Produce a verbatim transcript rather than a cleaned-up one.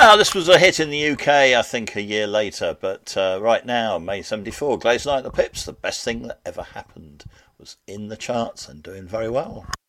Well, this was a hit in the U K, I think, a year later, but uh, right now, May seventy-four, Glazed Night at the Pips, the best thing that ever happened, was in the charts and doing very well.